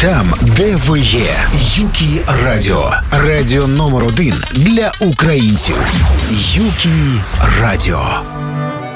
там, де ви є. Юкі Радіо. Радіо номер 1 для українців. Юкі Радіо.